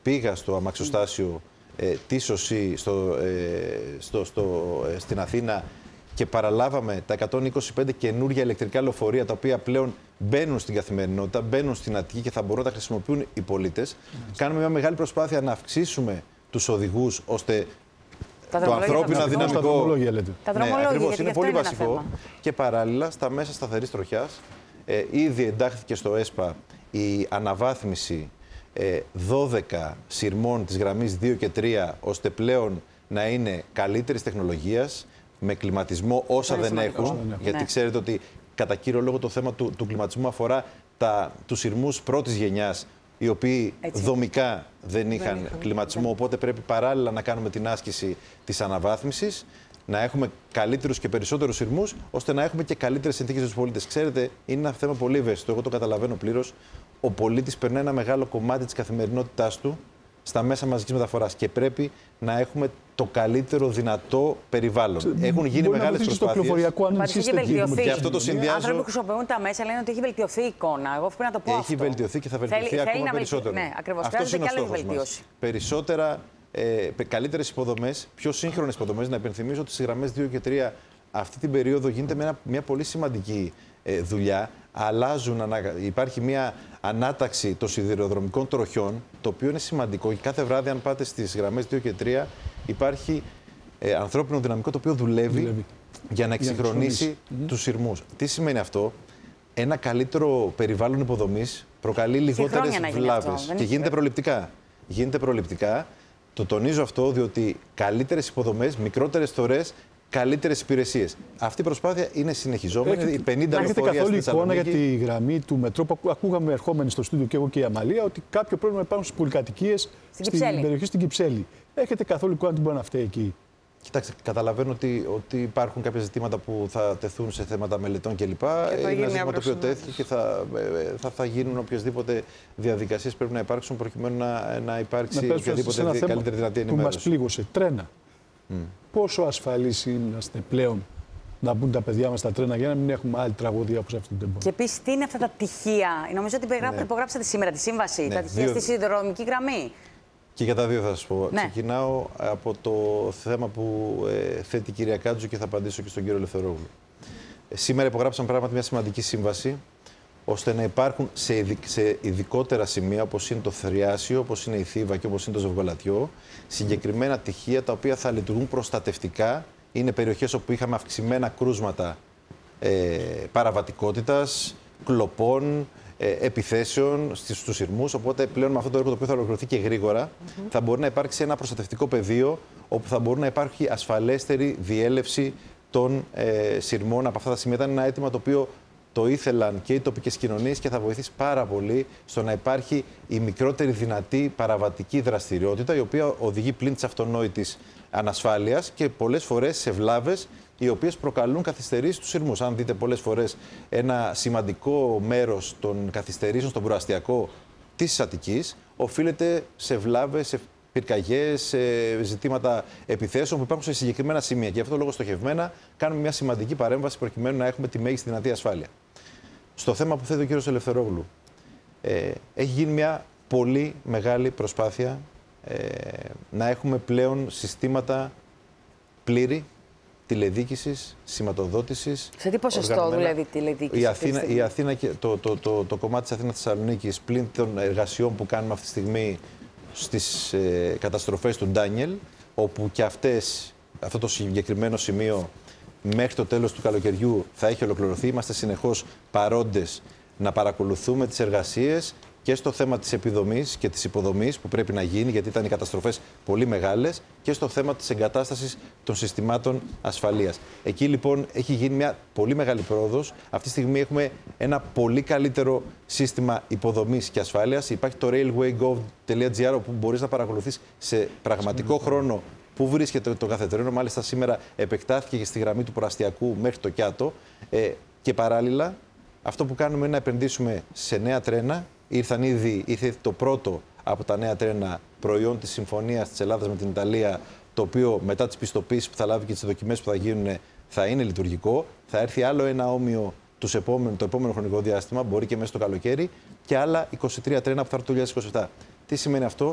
πήγα στο αμαξοστάσιο της ΟΣΥ στην Αθήνα και παραλάβαμε τα 125 καινούργια ηλεκτρικά λεωφορεία, τα οποία πλέον μπαίνουν στην καθημερινότητα, μπαίνουν στην Αττική και θα μπορούν να τα χρησιμοποιούν οι πολίτες. Κάνουμε μια μεγάλη προσπάθεια να αυξήσουμε τους οδηγούς, ώστε το ανθρώπινο δυναμικό. Ναι, ακριβώς, είναι πολύ βασικό. Και παράλληλα, στα μέσα σταθερής τροχιάς, ήδη εντάχθηκε στο ΕΣΠΑ η αναβάθμιση 12 σειρμών της γραμμής 2 και 3, ώστε πλέον να είναι καλύτερης τεχνολογίας, με κλιματισμό όσα δεν έχουν. Γιατί ξέρετε ότι κατά κύριο λόγο το θέμα του κλιματισμού αφορά τους σειρμούς πρώτης γενιάς, οι οποίοι δομικά δεν είχαν κλιματισμό, οπότε πρέπει παράλληλα να κάνουμε την άσκηση της αναβάθμισης, να έχουμε καλύτερους και περισσότερους σειρμούς, ώστε να έχουμε και καλύτερες συνθήκες στους πολίτες. Ξέρετε, είναι ένα θέμα πολύ ευαίσθητο, εγώ το καταλαβαίνω πλήρως. Ο πολίτης περνάει ένα μεγάλο κομμάτι της καθημερινότητάς του στα μέσα μαζικής μεταφοράς και πρέπει να έχουμε το καλύτερο δυνατό περιβάλλον. Έχουν γίνει μεγάλες προσπάθειες. Και αυτό το συνδυάζω. Οι άνθρωποι που χρησιμοποιούν τα μέσα λένε ότι έχει βελτιωθεί η εικόνα. Εγώ πρέπει να το πω αυτό. Έχει βελτιωθεί και θα βελτιωθεί ακόμα περισσότερο. Ναι, ακριβώς. Αυτός είναι ο στόχος μας. Περισσότερα, καλύτερες υποδομές, πιο σύγχρονες υποδομές. Να υπενθυμίσω ότι στις γραμμές 2 και 3 αυτή την περίοδο γίνεται μια πολύ σημαντική δουλειά. Υπάρχει μια ανάταξη των σιδηροδρομικών τροχιών, το οποίο είναι σημαντικό. Και κάθε βράδυ, αν πάτε στις γραμμές 2 και 3, υπάρχει ανθρώπινο δυναμικό το οποίο δουλεύει για να εξυγχρονίσει τους σειρμούς. Τι σημαίνει αυτό? Ένα καλύτερο περιβάλλον υποδομής προκαλεί λιγότερες βλάβες και γίνεται προληπτικά. Το τονίζω αυτό, διότι καλύτερες υποδομές, μικρότερες θωρές, καλύτερες υπηρεσίες. Αυτή η προσπάθεια είναι συνεχιζόμενη. Έχετε καθόλου εικόνα για τη γραμμή του μετρό που ακούγαμε ερχόμενοι στο στούντιο και εγώ και η Αμαλία, ότι κάποιο πρόβλημα υπάρχουν στις πολυκατοικίες στην περιοχή στην Κυψέλη. Έχετε καθόλου εικόνα τι μπορεί να φταίει εκεί? Κοιτάξτε, καταλαβαίνω ότι υπάρχουν κάποια ζητήματα που θα τεθούν σε θέματα μελετών κλπ. Είναι ένα ζήτημα το οποίο τέθηκε και θα γίνουν οποιασδήποτε διαδικασίες πρέπει να υπάρξουν προκειμένου να υπάρξει οποιαδήποτε καλύτερη δυνατή ενημέρωση. Που μας πλήγωσε, τρένα. Πόσο ασφαλείς είμαστε πλέον να μπουν τα παιδιά μας στα τρένα για να μην έχουμε άλλη τραγωδία όπως αυτή την τεμπόρα? Και επίσης, τι είναι αυτά τα τυχεία? Νομίζω ότι υπογράψατε σήμερα τη σύμβαση, τα τυχεία στη σιδηροδρομική γραμμή. Και για τα δύο θα σας πω. Ξεκινάω από το θέμα που θέτει η κυρία Κάτζου και θα απαντήσω και στον κύριο Ελευθερόγλου. Σήμερα υπογράψαμε πράγματι μια σημαντική σύμβαση, ώστε να υπάρχουν σε ειδικότερα σημεία, όπως είναι το Θριάσιο, όπως είναι η Θήβα και όπως είναι το Ζευγολατιό, συγκεκριμένα τυχεία τα οποία θα λειτουργούν προστατευτικά. Είναι περιοχές όπου είχαμε αυξημένα κρούσματα παραβατικότητας, κλοπών, επιθέσεων στους σειρμούς. Οπότε πλέον με αυτό το έργο το οποίο θα ολοκληρωθεί και γρήγορα, θα μπορεί να υπάρξει ένα προστατευτικό πεδίο όπου θα μπορεί να υπάρχει ασφαλέστερη διέλευση των σειρμών από αυτά τα σημεία. Ήταν ένα αίτημα το οποίο το ήθελαν και οι τοπικές κοινωνίες και θα βοηθήσει πάρα πολύ στο να υπάρχει η μικρότερη δυνατή παραβατική δραστηριότητα, η οποία οδηγεί πλην της αυτονόητης ανασφάλειας και πολλές φορές σε βλάβες οι οποίες προκαλούν καθυστερήσεις στους σειρμούς. Αν δείτε πολλές φορές ένα σημαντικό μέρος των καθυστερήσεων στον προαστιακό της Αττικής οφείλεται σε βλάβες, σε πυρκαγιές, σε ζητήματα επιθέσεων που υπάρχουν σε συγκεκριμένα σημεία. Και γι' αυτό το λόγο στοχευμένα κάνουμε μια σημαντική παρέμβαση προκειμένου να έχουμε τη μέγιστη δυνατή ασφάλεια. Στο θέμα που θέτει ο κύριος Ελευθερόγλου, έχει γίνει μια πολύ μεγάλη προσπάθεια να έχουμε πλέον συστήματα πλήρη τηλεδίκησης, σηματοδότησης. Σε τι ποσοστό δουλεύει η τηλεδίκηση? Η Αθήνα και το κομμάτι της Αθήνα-Θεσσαλονίκης, πλην των εργασιών που κάνουμε αυτή τη στιγμή στις καταστροφές του Ντάνιελ, όπου και αυτό το συγκεκριμένο σημείο μέχρι το τέλος του καλοκαιριού θα έχει ολοκληρωθεί. Είμαστε συνεχώς παρόντες να παρακολουθούμε τις εργασίες και στο θέμα της επιδομής και της υποδομής που πρέπει να γίνει, γιατί ήταν οι καταστροφές πολύ μεγάλες, και στο θέμα της εγκατάστασης των συστημάτων ασφαλείας. Εκεί λοιπόν έχει γίνει μια πολύ μεγάλη πρόοδος. Αυτή τη στιγμή έχουμε ένα πολύ καλύτερο σύστημα υποδομής και ασφάλειας. Υπάρχει το railwaygov.gr, όπου μπορείς να παρακολουθείς σε πραγματικό χρόνο πού βρίσκεται το κάθε τρένο. Μάλιστα σήμερα επεκτάθηκε και στη γραμμή του Προαστιακού μέχρι το Κιάτο. Και παράλληλα αυτό που κάνουμε είναι να επενδύσουμε σε νέα τρένα. Ήρθε το πρώτο από τα νέα τρένα προϊόν της συμφωνίας της Ελλάδας με την Ιταλία, το οποίο μετά τις πιστοποίησεις που θα λάβει και τις δοκιμές που θα γίνουν θα είναι λειτουργικό. Θα έρθει άλλο ένα όμοιο το επόμενο χρονικό διάστημα, μπορεί και μέσα στο καλοκαίρι, και άλλα 23 τρένα που θα έρθουν το 2027. Τι σημαίνει αυτό?